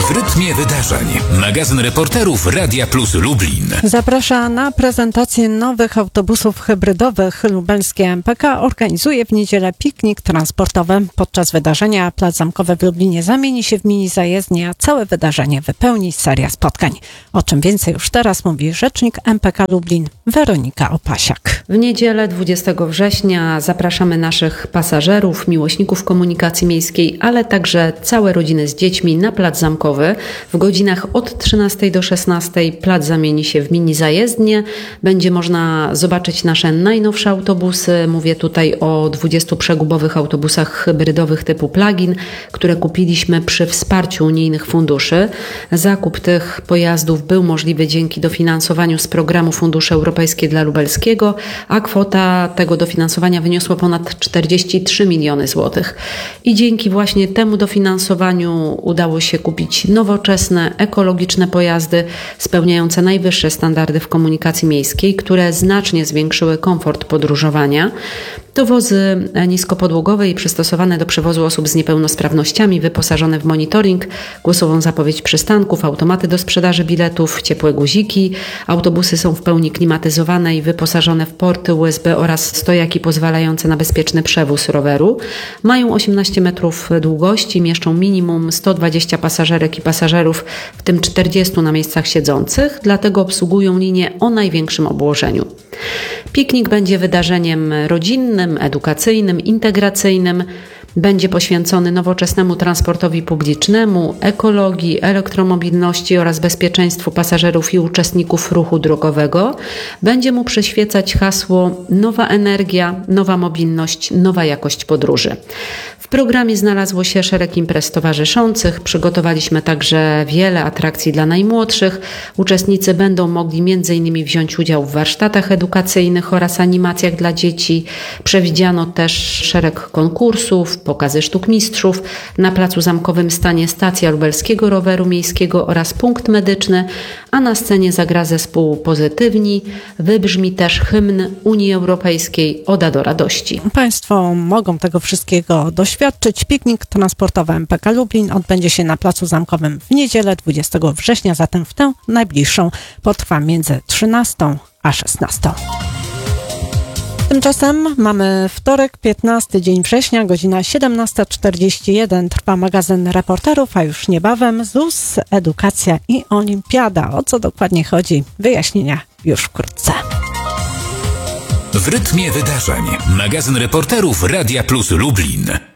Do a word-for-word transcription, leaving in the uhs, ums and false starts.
W rytmie wydarzeń. Magazyn reporterów Radia Plus Lublin. Zaprasza na prezentację nowych autobusów hybrydowych. Lubelskie M P K organizuje w niedzielę piknik transportowy. Podczas wydarzenia Plac Zamkowy w Lublinie zamieni się w mini zajezdnię, a całe wydarzenie wypełni seria spotkań. O czym więcej już teraz mówi rzecznik M P K Lublin Weronika Opasiak. W niedzielę dwudziestego września zapraszamy naszych pasażerów, miłośników komunikacji miejskiej, ale także całe rodziny z dziećmi na Plac Zamkowy. W godzinach od trzynastej do szesnastej plac zamieni się w mini zajezdnię. Będzie można zobaczyć nasze najnowsze autobusy. Mówię tutaj o dwudziestu przegubowych autobusach hybrydowych typu plug-in, które kupiliśmy przy wsparciu unijnych funduszy. Zakup tych pojazdów był możliwy dzięki dofinansowaniu z programu Fundusze Europejskie dla Lubelskiego, a kwota tego dofinansowania wyniosła ponad czterdzieści trzy miliony złotych. I dzięki właśnie temu dofinansowaniu udało się kupić nowoczesne, ekologiczne pojazdy spełniające najwyższe standardy w komunikacji miejskiej, które znacznie zwiększyły komfort podróżowania. To wozy niskopodłogowe i przystosowane do przewozu osób z niepełnosprawnościami, wyposażone w monitoring, głosową zapowiedź przystanków, automaty do sprzedaży biletów, ciepłe guziki. Autobusy są w pełni klimatyzowane i wyposażone w porty U S B oraz stojaki pozwalające na bezpieczny przewóz roweru. Mają osiemnaście metrów długości, mieszczą minimum sto dwadzieścia pasażerek i pasażerów, w tym czterdziestu na miejscach siedzących, dlatego obsługują linię o największym obłożeniu. Piknik będzie wydarzeniem rodzinnym, edukacyjnym, integracyjnym. Będzie poświęcony nowoczesnemu transportowi publicznemu, ekologii, elektromobilności oraz bezpieczeństwu pasażerów i uczestników ruchu drogowego. Będzie mu przyświecać hasło nowa energia, nowa mobilność, nowa jakość podróży. W programie znalazło się szereg imprez towarzyszących. Przygotowaliśmy także wiele atrakcji dla najmłodszych. Uczestnicy będą mogli między innymi wziąć udział w warsztatach edukacyjnych oraz animacjach dla dzieci. Przewidziano też szereg konkursów, pokazy sztuk mistrzów. Na Placu Zamkowym stanie stacja lubelskiego roweru miejskiego oraz punkt medyczny, a na scenie zagra zespół Pozytywni. Wybrzmi też hymn Unii Europejskiej Oda do radości. Państwo mogą tego wszystkiego doświadczyć. Piknik transportowy M P K Lublin odbędzie się na Placu Zamkowym w niedzielę dwudziestego września, zatem w tę najbliższą potrwa między trzynastą a szesnastą. Tymczasem mamy wtorek, piętnasty dzień września, godzina siedemnasta czterdzieści jeden. Trwa magazyn reporterów, a już niebawem Z U S, edukacja i olimpiada. O co dokładnie chodzi? Wyjaśnienia już wkrótce. W rytmie wydarzeń. Magazyn reporterów Radia Plus Lublin.